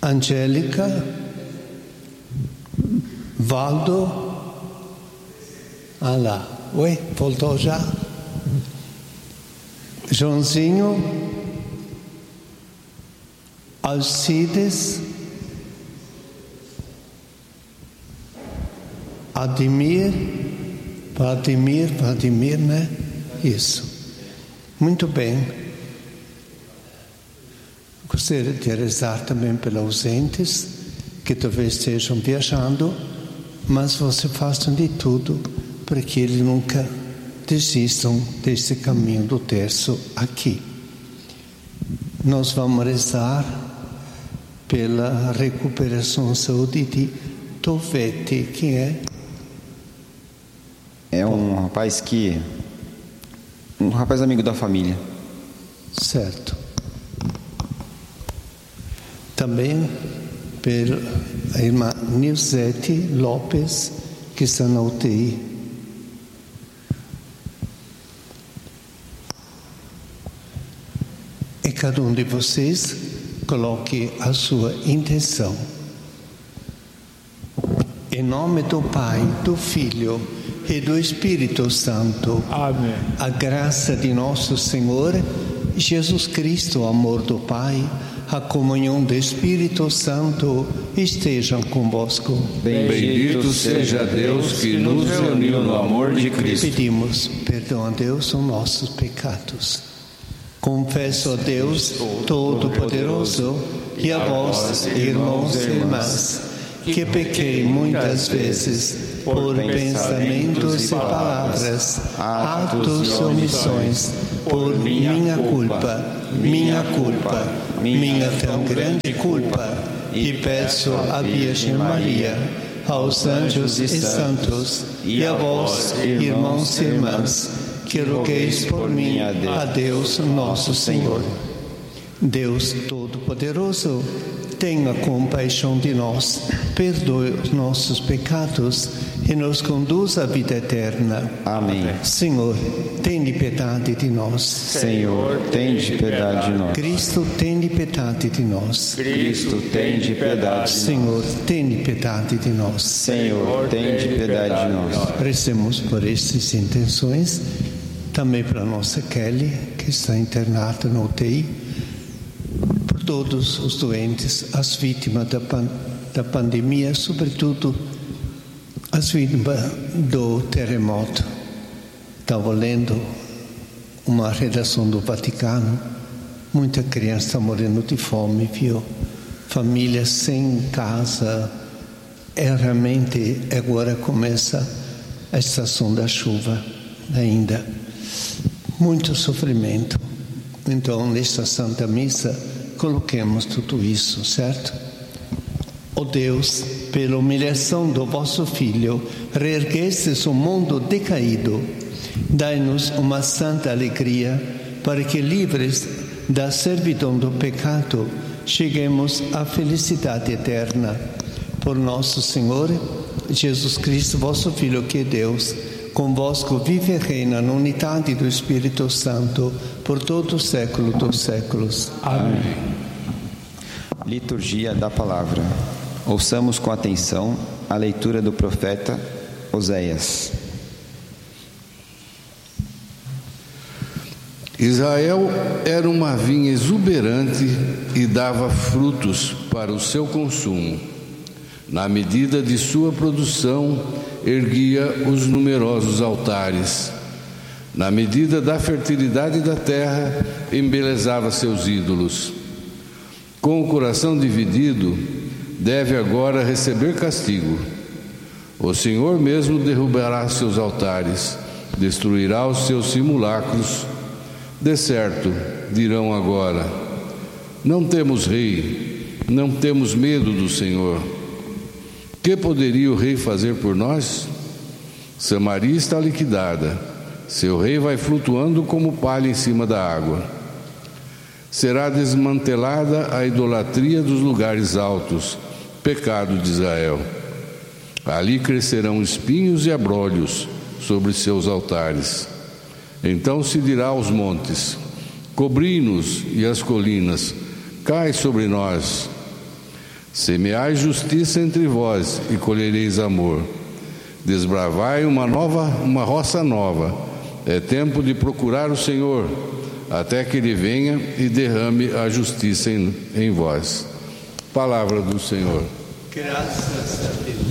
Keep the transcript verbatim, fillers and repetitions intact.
Angélica, Valdo, ah lá, oi, voltou já? Joãozinho, Alcides, Ademir, Vladimir, Vladimir, né? Isso. Muito bem. Gostaria de rezar também pelos ausentes, que talvez estejam viajando, mas vocês façam de tudo para que eles nunca desistam desse caminho do terço aqui. Nós vamos rezar pela recuperação de saúde de Tovete, que é? É um rapaz que... um rapaz amigo da família. Certo. Também pela irmã Nilzete Lopes, que está na U T I. E cada um de vocês coloque a sua intenção. Em nome do Pai, do Filho e do Espírito Santo. Amém. A graça de nosso Senhor Jesus Cristo, o amor do Pai, a comunhão do Espírito Santo estejam convosco. Bendito seja Deus que nos reuniu no amor de Cristo. Pedimos perdão a Deus os nossos pecados. Confesso a Deus Todo-Poderoso e a vós, irmãos e irmãs, que pequei muitas vezes por pensamentos e palavras, atos e omissões, por minha culpa, minha culpa, minha tão grande culpa, e peço à Virgem Maria, aos anjos e santos, e a vós, irmãos e irmãs, que rogueis por mim a Deus nosso Senhor. Deus Todo-Poderoso, tenha compaixão de nós, perdoe os nossos pecados e nos conduz à vida eterna. Amém. Senhor, tende piedade de nós. Senhor, tende piedade de nós. Cristo, tende piedade de nós. Cristo, tende piedade de nós. Senhor, tende piedade de nós. Senhor, tende piedade de nós. Rezemos por estas intenções, também para a nossa Kelly, que está internada na U T I, por todos os doentes, as vítimas da, pan da pandemia, sobretudo as vítimas do terremoto. Estava lendo uma redação do Vaticano, muita criança está morrendo de fome, viu? Famílias sem casa. É realmente, agora começa a estação da chuva ainda. Muito sofrimento. Então, nesta Santa Missa, coloquemos tudo isso, certo? Ó Deus, pela humilhação do vosso Filho, reerguestes o mundo decaído. Dai-nos uma santa alegria, para que, livres da servidão do pecado, cheguemos à felicidade eterna. Por nosso Senhor Jesus Cristo, vosso Filho, que é Deus, convosco vive e reina na unidade do Espírito Santo, por todo o século dos séculos. Amém. Liturgia da Palavra. Ouçamos com atenção a leitura do profeta Oséias. Israel era uma vinha exuberante e dava frutos para o seu consumo. Na medida de sua produção, erguia os numerosos altares. Na medida da fertilidade da terra, embelezava seus ídolos. Com o coração dividido, deve agora receber castigo. O Senhor mesmo derrubará seus altares, destruirá os seus simulacros. De certo, dirão agora: não temos rei, não temos medo do Senhor. Que poderia o rei fazer por nós? Samaria está liquidada, seu rei vai flutuando como palha em cima da água. Será desmantelada a idolatria dos lugares altos, pecado de Israel. Ali crescerão espinhos e abrolhos sobre seus altares. Então se dirá aos montes: cobri-nos, e às colinas: cai sobre nós. Semeai justiça entre vós e colhereis amor. Desbravai uma nova, uma roça nova. É tempo de procurar o Senhor, até que Ele venha e derrame a justiça em, em vós. Palavra do Senhor. Graças a Deus.